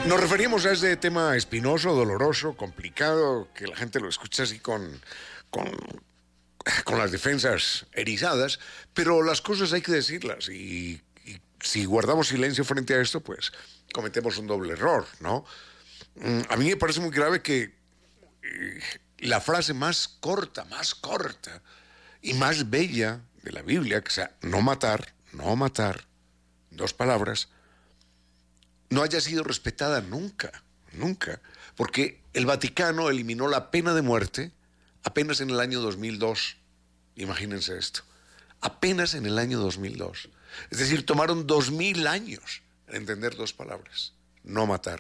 Nos referimos a ese tema espinoso, doloroso, complicado, que la gente lo escucha así con las defensas erizadas, pero las cosas hay que decirlas y si guardamos silencio frente a esto, pues cometemos un doble error, ¿no? A mí me parece muy grave que la frase más corta y más bella de la Biblia, que sea no matar, 2 palabras, no haya sido respetada nunca, porque el Vaticano eliminó la pena de muerte apenas en el año 2002. Imagínense esto, apenas en el año 2002. Es decir, tomaron 2000 años en entender 2 palabras, no matar.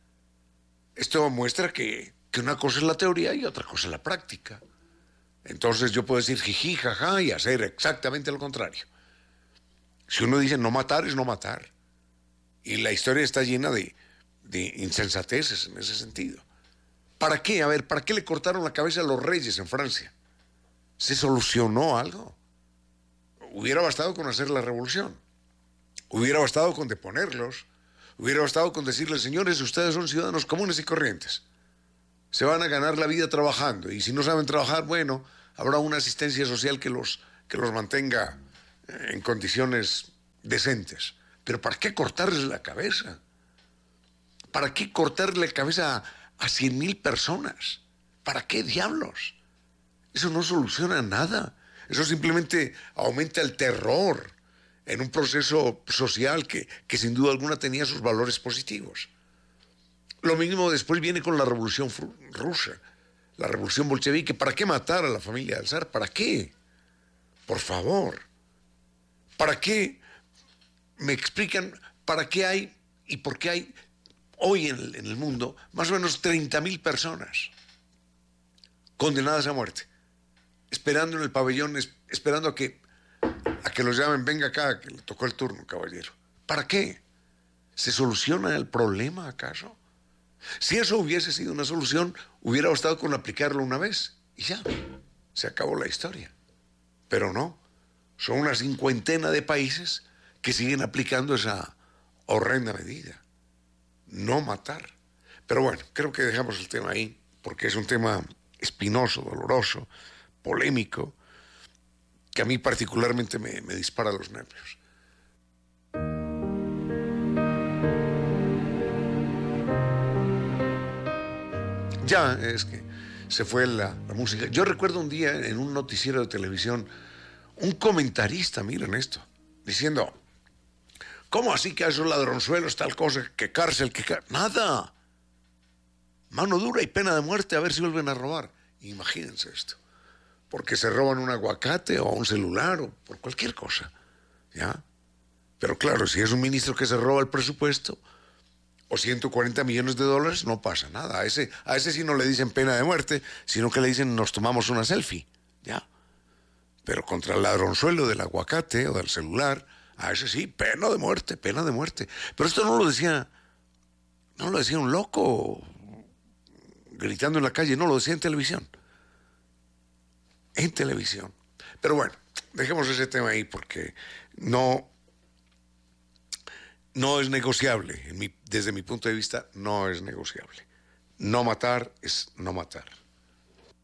Esto muestra que una cosa es la teoría y otra cosa es la práctica. Entonces yo puedo decir jiji, jaja y hacer exactamente lo contrario. Si uno dice no matar, es no matar. Y la historia está llena de insensateces en ese sentido. ¿Para qué? A ver, ¿para qué le cortaron la cabeza a los reyes en Francia? ¿Se solucionó algo? Hubiera bastado con hacer la revolución. Hubiera bastado con deponerlos. Hubiera bastado con decirles, señores, ustedes son ciudadanos comunes y corrientes. Se van a ganar la vida trabajando. Y si no saben trabajar, bueno, habrá una asistencia social que los mantenga en condiciones decentes. Pero ¿para qué cortarles la cabeza? ¿Para qué cortarle la cabeza a 100,000 personas? ¿Para qué diablos? Eso no soluciona nada. Eso simplemente aumenta el terror en un proceso social que sin duda alguna tenía sus valores positivos. Lo mismo después viene con la revolución rusa, la revolución bolchevique. ¿Para qué matar a la familia del zar? ¿Para qué? Por favor. ¿Para qué? Me explican para qué hay y por qué hay hoy en el mundo más o menos 30,000 personas condenadas a muerte, esperando en el pabellón, esperando a que los llamen, venga acá, que le tocó el turno, caballero. ¿Para qué? ¿Se soluciona el problema acaso? Si eso hubiese sido una solución, hubiera bastado con aplicarlo una vez y ya, se acabó la historia. Pero no, son una 50 de países que siguen aplicando esa horrenda medida. No matar. Pero bueno, creo que dejamos el tema ahí, porque es un tema espinoso, doloroso, polémico, que a mí particularmente me dispara los nervios. Ya, es que se fue la música. Yo recuerdo un día en un noticiero de televisión, un comentarista, miren esto, diciendo, ¿cómo así que a esos ladronzuelos tal cosa, que cárcel, nada? Mano dura y pena de muerte a ver si vuelven a robar. Imagínense esto. Porque se roban un aguacate o un celular o por cualquier cosa, ¿ya? Pero claro, si es un ministro que se roba el presupuesto o 140 millones de dólares, no pasa nada. A ese sí no le dicen pena de muerte, sino que le dicen nos tomamos una selfie, ¿ya? Pero contra el ladronzuelo del aguacate o del celular, a ese sí, pena de muerte. Pero esto no lo decía un loco gritando en la calle, no, lo decía en televisión. Pero bueno, dejemos ese tema ahí porque no es negociable. Desde mi punto de vista, no es negociable. No matar es no matar.